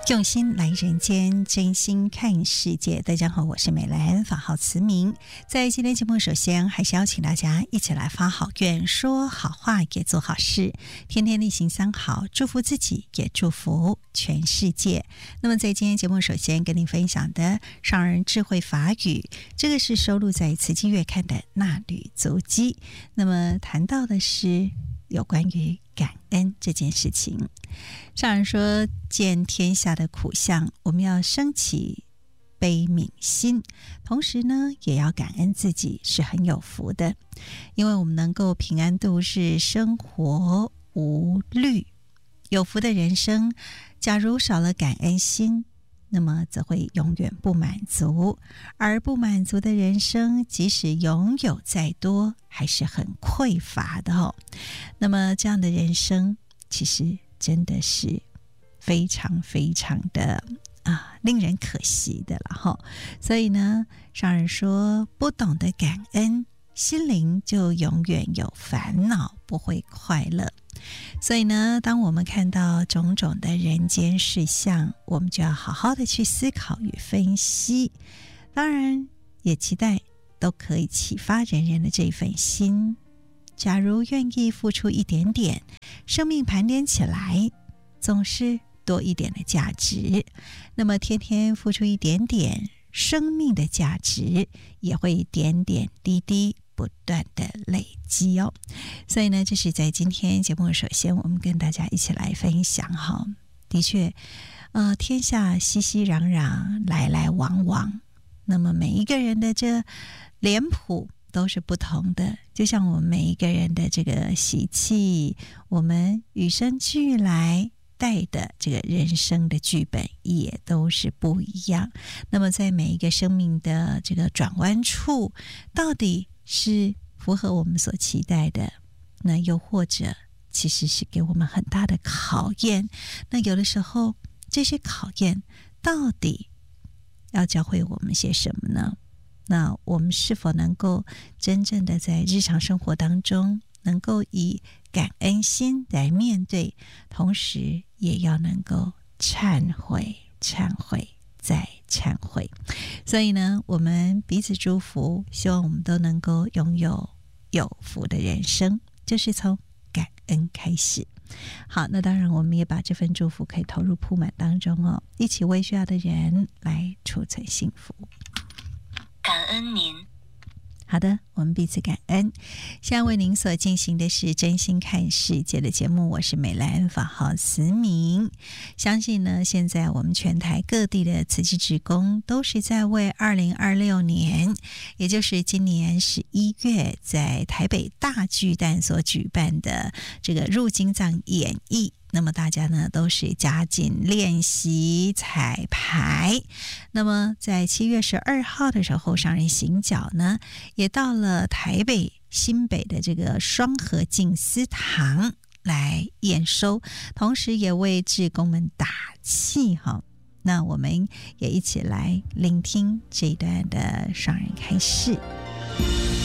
用心来人间，真心看世界。大家好，我是美兰，法号慈明。在今天节目，首先还是邀请大家一起来发好愿，说好话，也做好事，天天例行三好，祝福自己，也祝福全世界。那么在今天节目，首先跟您分享的上人智慧法语，这个是收录在《慈济月刊》的那履足迹。那么谈到的是有关于感恩这件事情。上人说，见天下的苦相，我们要升起悲悯心，同时呢也要感恩自己是很有福的，因为我们能够平安度日，生活无虑。有福的人生，假如少了感恩心，那么则会永远不满足，而不满足的人生，即使拥有再多，还是很匮乏的哦。那么这样的人生，其实真的是非常非常的令人可惜的了哈。所以呢，上人说，不懂得感恩，心灵就永远有烦恼，不会快乐。所以呢，当我们看到种种的人间事项，我们就要好好的去思考与分析。当然也期待都可以启发人人的这份心，假如愿意付出一点点，生命盘点起来总是多一点的价值，那么天天付出一点点，生命的价值也会点点滴滴不断的累积哦。所以呢，这是在今天节目首先我们跟大家一起来分享哈。的确天下熙熙攘攘，来来往往，那么每一个人的这脸谱都是不同的，就像我们每一个人的这个习气，我们与生俱来带的这个人生的剧本也都是不一样。那么在每一个生命的这个转弯处，到底是符合我们所期待的，那又或者其实是给我们很大的考验。那有的时候这些考验到底要教会我们些什么呢？那我们是否能够真正的在日常生活当中能够以感恩心来面对，同时也要能够忏悔再忏悔。所以呢，我们彼此祝福，希望我们都能够拥有有福的人生，就是从感恩开始。好，那当然我们也把这份祝福可以投入铺满当中哦，一起为需要的人来储存幸福。 感恩您。 好的，我们彼此感恩。现在为您所进行的是真心看世界的节目，我是美兰，法号慈明。相信呢，现在我们全台各地的慈济志工都是在为2026年，也就是今年11月在台北大巨蛋所举办的这个入经藏演绎，那么大家呢都是加紧练习彩排。那么在7月12号的时候，上人行脚呢也到了台北新北的这个双和静思堂来验收，同时也为志工们打气哈。那我们也一起来聆听这一段的上人开示。